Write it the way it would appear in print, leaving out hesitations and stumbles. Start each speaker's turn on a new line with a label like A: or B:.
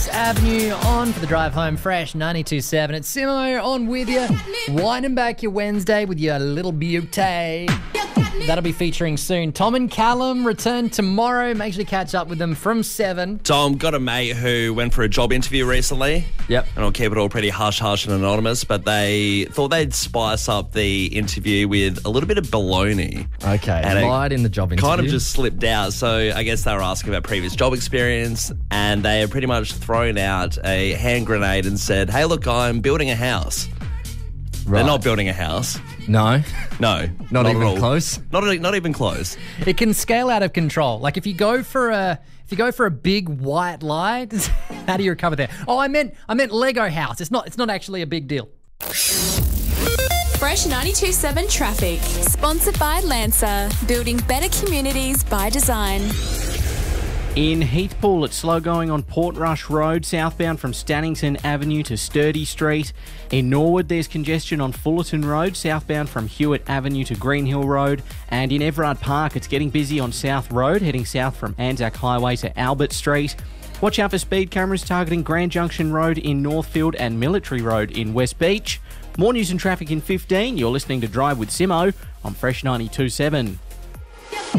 A: Fifth Avenue on for the drive home fresh 92.7. It's Simo on with you, winding back your Wednesday with your little beauty. That'll be featuring soon. Tom and Callum return tomorrow. Make sure to catch up with them from 7.
B: Tom, got a mate who went for a job interview recently.
A: Yep.
B: And I'll keep it all pretty hush-hush and anonymous, but they thought they'd spice up the interview with a little bit of baloney.
A: Okay,
B: And it
A: lied in the job interview.
B: Kind of just slipped out. So I guess they were asking about previous job experience, and they had pretty much thrown out a hand grenade and said, hey, look, I'm building a house.
A: Right.
B: They're not building a house.
A: No.
B: No.
A: Not
B: at
A: even
B: all.
A: close?
B: Not even close.
A: It can scale out of control. Like if you go for a big white lie, how do you recover there? Oh, I meant Lego house. It's not actually a big deal.
C: Fresh 92.7 Traffic. Sponsored by Lancer. Building better communities by design.
D: In Heathpool, it's slow going on Portrush Road, southbound from Stannington Avenue to Sturdy Street. In Norwood, there's congestion on Fullerton Road, southbound from Hewitt Avenue to Greenhill Road. And in Everard Park, it's getting busy on South Road, heading south from Anzac Highway to Albert Street. Watch out for speed cameras targeting Grand Junction Road in Northfield and Military Road in West Beach. More news and traffic in 15. You're listening to Drive with Simo on Fresh 92.7.